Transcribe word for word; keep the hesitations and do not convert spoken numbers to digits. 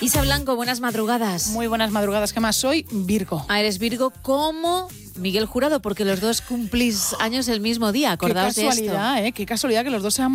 Isa Blanco, buenas madrugadas. Muy buenas madrugadas. ¿Qué más? Soy Virgo. Ah, eres Virgo como Miguel Jurado, porque los dos cumplís años el mismo día. Acordaos Qué de esto. casualidad, ¿eh? Qué casualidad que los dos seamos